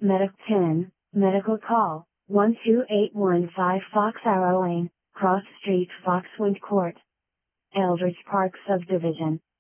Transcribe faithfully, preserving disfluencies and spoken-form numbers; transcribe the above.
Medic ten, Medical Call, one two eight one five Fox Arrow Lane, Cross Street, Foxwood Court. Eldridge Park Subdivision.